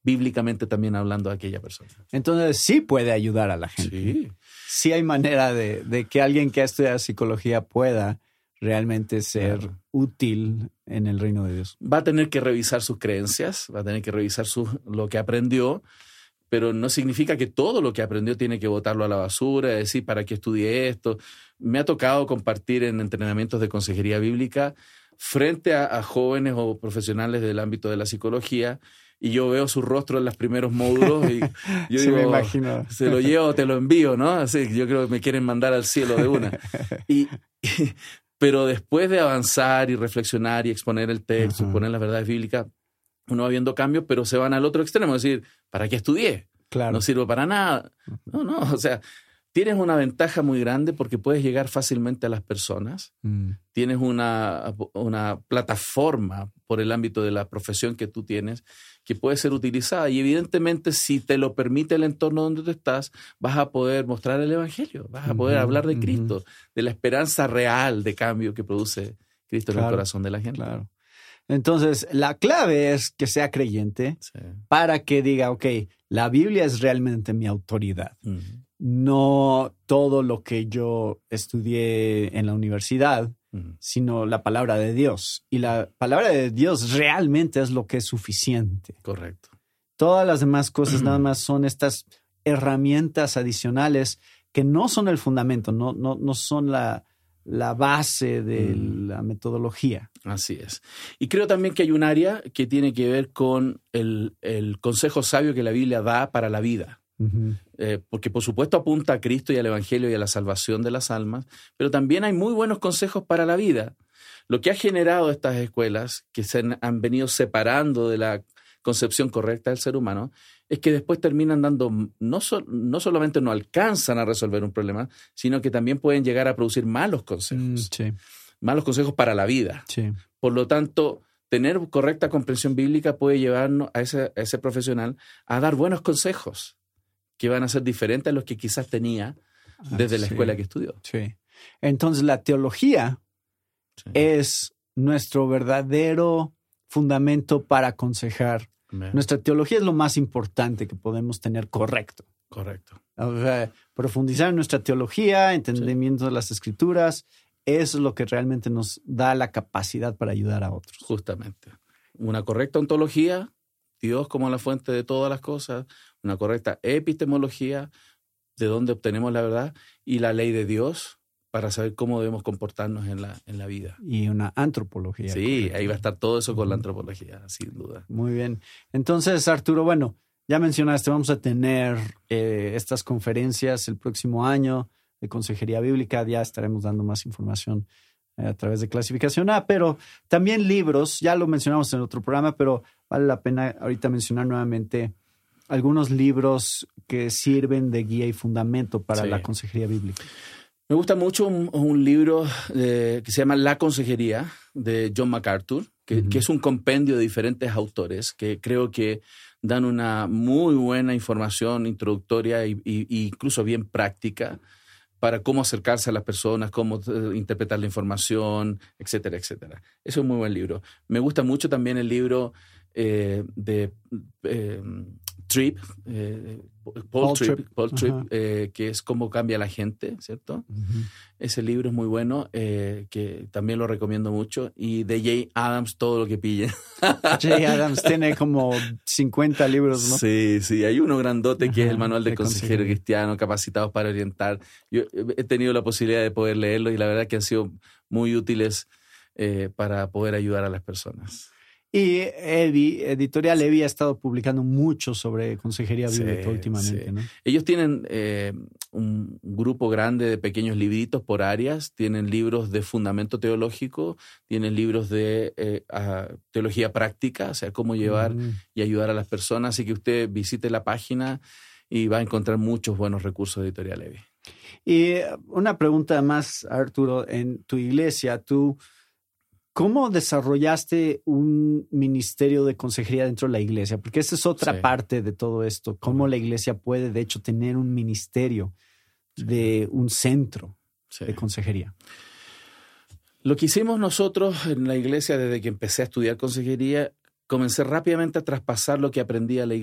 bíblicamente también hablando a aquella persona. Entonces sí puede ayudar a la gente. Sí. Sí hay manera de que alguien que ha estudiado psicología pueda realmente ser útil en el reino de Dios. Va a tener que revisar sus creencias, va a tener que revisar lo que aprendió, pero no significa que todo lo que aprendió tiene que botarlo a la basura, decir, ¿para qué estudié esto? Me ha tocado compartir en entrenamientos de consejería bíblica frente a jóvenes o profesionales del ámbito de la psicología, y yo veo su rostro en los primeros módulos y yo sí, digo, me imagino. Se lo llevo o te lo envío, ¿no? Así, yo creo que me quieren mandar al cielo de una. Pero después de avanzar y reflexionar y exponer el texto, exponer las verdades bíblicas, uno va viendo cambios, pero se van al otro extremo, es decir, ¿para qué estudié? Claro. No sirvo para nada. No, o sea, tienes una ventaja muy grande porque puedes llegar fácilmente a las personas. Tienes una plataforma por el ámbito de la profesión que tú tienes que puede ser utilizada. Y evidentemente, si te lo permite el entorno donde tú estás, vas a poder mostrar el evangelio, vas a poder hablar de Cristo, de la esperanza real de cambio que produce Cristo en el corazón de la gente. Claro. Entonces, la clave es que sea creyente para que diga, ok, la Biblia es realmente mi autoridad. No todo lo que yo estudié en la universidad, sino la palabra de Dios. Y la palabra de Dios realmente es lo que es suficiente. Correcto. Todas las demás cosas nada más son estas herramientas adicionales que no son el fundamento, no son la base de la metodología. Así es. Y creo también que hay un área que tiene que ver con el consejo sabio que la Biblia da para la vida. Porque por supuesto apunta a Cristo y al Evangelio y a la salvación de las almas, pero también hay muy buenos consejos para la vida. Lo que ha generado estas escuelas, que se han venido separando de la concepción correcta del ser humano, es que después terminan dando, no solamente no alcanzan a resolver un problema, sino que también pueden llegar a producir malos consejos. Malos consejos para la vida. Por lo tanto, tener correcta comprensión bíblica puede llevarnos a ese profesional a dar buenos consejos que van a ser diferentes a los que quizás tenía desde la escuela que estudió. Entonces, la teología es nuestro verdadero fundamento para aconsejar. Nuestra teología es lo más importante que podemos tener correcto. Correcto. O sea, profundizar en nuestra teología, entendimiento de las Escrituras, eso es lo que realmente nos da la capacidad para ayudar a otros. Justamente. Una correcta ontología, Dios como la fuente de todas las cosas, una correcta epistemología, de dónde obtenemos la verdad, y la ley de Dios para saber cómo debemos comportarnos en la vida. Y una antropología. Sí, correcta. Ahí va a estar todo eso con la antropología, sin duda. Muy bien. Entonces, Arturo, bueno, ya mencionaste, vamos a tener estas conferencias el próximo año de Consejería Bíblica. Ya estaremos dando más información a través de Clasificación A, pero también libros. Ya lo mencionamos en otro programa, pero vale la pena ahorita mencionar nuevamente algunos libros que sirven de guía y fundamento para la consejería bíblica. Me gusta mucho un libro que se llama La Consejería, de John MacArthur, que es un compendio de diferentes autores que creo que dan una muy buena información introductoria e incluso bien práctica para cómo acercarse a las personas, cómo interpretar la información, etcétera, etcétera. Eso es un muy buen libro. Me gusta mucho también el libro de Tripp, Paul Tripp, que es Cómo cambia la gente, ¿cierto? Ese libro es muy bueno, que también lo recomiendo mucho. Y de Jay Adams, Todo lo que pille. Jay Adams tiene como 50 libros, ¿no? Sí, hay uno grandote que es el Manual de Consejero Cristiano, Capacitados para Orientar. Yo he tenido la posibilidad de poder leerlo y la verdad que han sido muy útiles para poder ayudar a las personas. Y Editorial Levi ha estado publicando mucho sobre consejería bíblica últimamente, ¿no? Ellos tienen un grupo grande de pequeños libritos por áreas. Tienen libros de fundamento teológico, tienen libros de teología práctica, o sea, cómo llevar y ayudar a las personas. Así que usted visite la página y va a encontrar muchos buenos recursos de Editorial Levi. Y una pregunta más, Arturo. En tu iglesia, ¿cómo desarrollaste un ministerio de consejería dentro de la iglesia? Porque esa es otra parte de todo esto. ¿Cómo la iglesia puede, de hecho, tener un ministerio de un centro de consejería? Lo que hicimos nosotros en la iglesia desde que empecé a estudiar consejería, comencé rápidamente a traspasar lo que aprendí a la iglesia